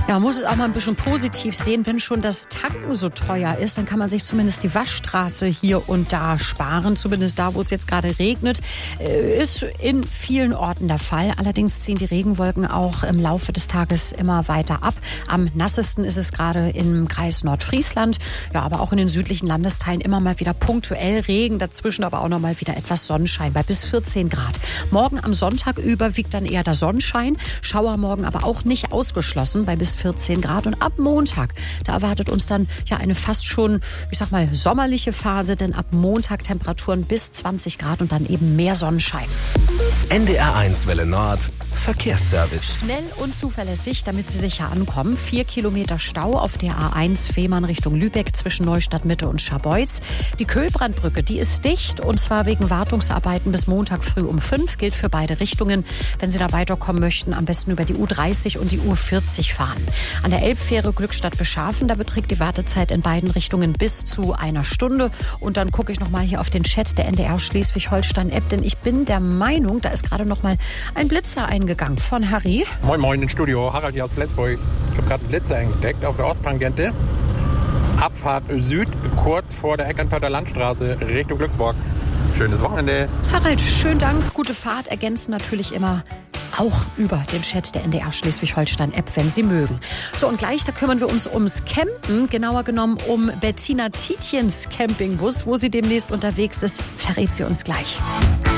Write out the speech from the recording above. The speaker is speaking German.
Ja, man muss es auch mal ein bisschen positiv sehen. Wenn schon das Tanken so teuer ist, dann kann man sich zumindest die Waschstraße hier und da sparen. Zumindest da, wo es jetzt gerade regnet. Ist in vielen Orten der Fall. Allerdings ziehen die Regenwolken auch im Laufe des Tages immer weiter ab. Am nassesten ist es gerade im Kreis Nordfriesland. Ja, aber auch in den südlichen Landesteilen immer mal wieder punktuell Regen. Dazwischen aber auch noch mal wieder etwas Sonnenschein bei bis 14 Grad. Morgen am Sonntag überwiegt dann eher der Sonnenschein. Schauer morgen aber auch nicht ausgeschlossen bei bis 14 Grad. Und ab Montag, da erwartet uns dann ja eine fast schon, ich sag mal, sommerliche Phase. Denn ab Montag Temperaturen bis 20 Grad und dann eben mehr Sonnenschein. NDR1 Welle Nord, Verkehrsservice. Schnell und zuverlässig, damit Sie sicher ankommen. 4 Kilometer Stau auf der A1 Fehmarn Richtung Lübeck zwischen Neustadt Mitte und Scharbeutz. Die Köhlbrandbrücke, die ist dicht und zwar wegen Wartungsarbeiten bis Montag früh um 5. Gilt für beide Richtungen. Wenn Sie da weiterkommen möchten, am besten über die U30 und die U40 fahren. An der Elbfähre Glückstadt-Beschafen, da beträgt die Wartezeit in beiden Richtungen bis zu einer Stunde. Und dann gucke ich noch mal hier auf den Chat der NDR Schleswig-Holstein-App, denn ich bin der Meinung, da ist gerade noch mal ein Blitzer eingegangen von Harry. Moin Moin ins Studio, Harald hier aus Flensburg. Ich habe gerade einen Blitzer entdeckt auf der Osttangente. Abfahrt Süd, kurz vor der Eckernförder Landstraße Richtung Glücksborg. Schönes Wochenende. Harald, schönen Dank. Gute Fahrt ergänzen natürlich immer auch über den Chat der NDR Schleswig-Holstein-App, wenn Sie mögen. So, und gleich, da kümmern wir uns ums Campen, genauer genommen um Bettina Tietjens Campingbus. Wo sie demnächst unterwegs ist, verrät sie uns gleich.